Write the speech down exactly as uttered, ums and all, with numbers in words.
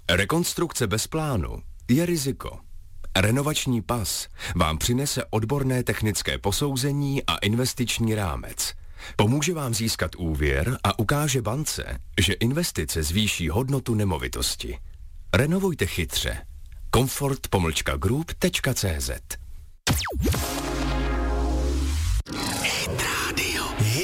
Rekonstrukce bez plánu je riziko. Renovační pas vám přinese odborné technické posouzení a investiční rámec. Pomůže vám získat úvěr a ukáže bance, že investice zvýší hodnotu nemovitosti. Renovujte chytře. Comfort pomlčka group tečka cé zet